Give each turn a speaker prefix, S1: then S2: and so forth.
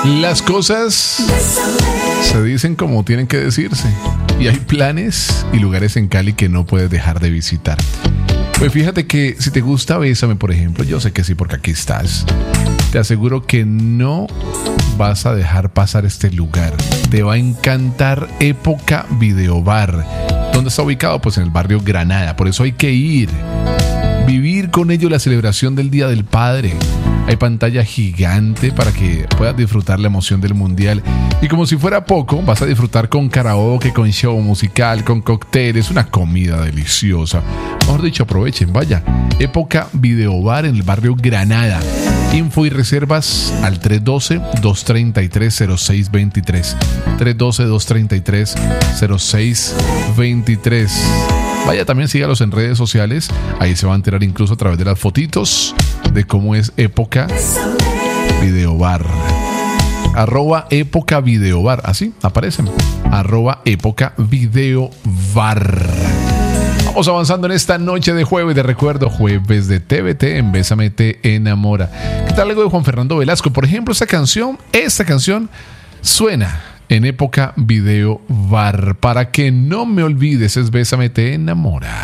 S1: Las cosas se dicen como tienen que decirse. Y hay planes y lugares en Cali que no puedes dejar de visitar. Pues fíjate que si te gusta Bésame, por ejemplo, yo sé que sí porque aquí estás. Te aseguro que no vas a dejar pasar este lugar. Te va a encantar Época Video Bar. ¿Dónde está ubicado? Pues en el barrio Granada. Por eso hay que ir. Vivir con ellos la celebración del Día del Padre. Hay pantalla gigante para que puedas disfrutar la emoción del mundial. Y como si fuera poco, vas a disfrutar con karaoke, con show musical, con cócteles, una comida deliciosa. Mejor dicho, aprovechen, vaya. Época Video Bar en el barrio Granada. Info y reservas al 312-233-0623. 312-233-0623. Vaya, también sígalos en redes sociales. Ahí se va a enterar incluso a través de las fotitos de cómo es Época Video Bar. @Época Video Bar. Así aparecen. @Época Video Bar. Vamos avanzando en esta noche de jueves de recuerdo. Jueves de TVT en Bésame Te Enamora. ¿Qué tal algo de Juan Fernando Velasco? Por ejemplo, esta canción suena en Época Video Bar. Para que no me olvides, es Bésame Te Enamora.